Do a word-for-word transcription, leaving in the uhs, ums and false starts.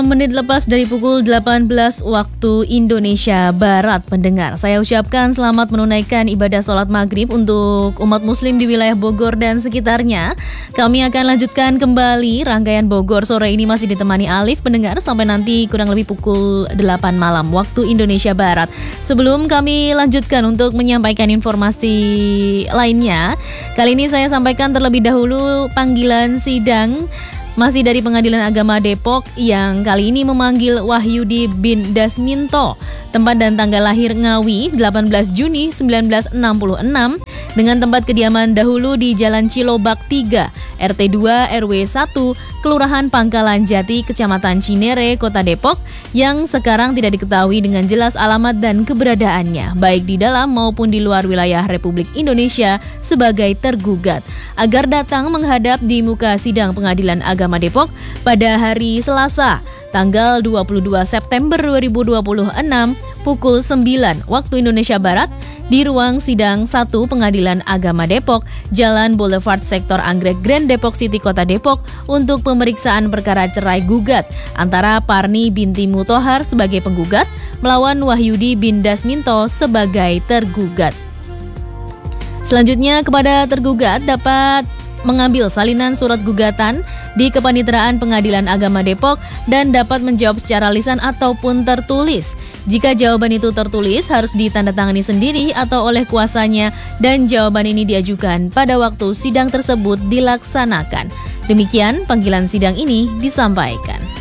Menit lepas dari pukul delapan belas waktu Indonesia Barat, pendengar. Saya ucapkan selamat menunaikan ibadah sholat maghrib untuk umat muslim di wilayah Bogor dan sekitarnya. Kami akan lanjutkan kembali rangkaian Bogor sore ini masih ditemani Alif, pendengar, sampai nanti kurang lebih pukul delapan malam waktu Indonesia Barat. Sebelum kami lanjutkan untuk menyampaikan informasi lainnya, kali ini saya sampaikan terlebih dahulu panggilan sidang masih dari Pengadilan Agama Depok yang kali ini memanggil Wahyudi bin Dasminto, tempat dan tanggal lahir Ngawi delapan belas Juni seribu sembilan ratus enam puluh enam, dengan tempat kediaman dahulu di Jalan Cilobak tiga, R T dua R W satu, Kelurahan Pangkalan Jati, Kecamatan Cinere, Kota Depok, yang sekarang tidak diketahui dengan jelas alamat dan keberadaannya, baik di dalam maupun di luar wilayah Republik Indonesia sebagai tergugat, agar datang menghadap di muka sidang Pengadilan Agama Depok pada hari Selasa, tanggal dua puluh dua September dua ribu dua puluh enam pukul sembilan waktu Indonesia Barat di ruang sidang satu Pengadilan Agama Depok, Jalan Boulevard Sektor Anggrek Grand Depok City, Kota Depok, untuk pemeriksaan perkara cerai gugat antara Parni binti Mutohar sebagai penggugat melawan Wahyudi bin Dasminto sebagai tergugat. Selanjutnya, kepada tergugat dapat mengambil salinan surat gugatan di Kepanitraan Pengadilan Agama Depok dan dapat menjawab secara lisan ataupun tertulis. Jika jawaban itu tertulis, harus ditandatangani sendiri atau oleh kuasanya, dan jawaban ini diajukan pada waktu sidang tersebut dilaksanakan. Demikian panggilan sidang ini disampaikan.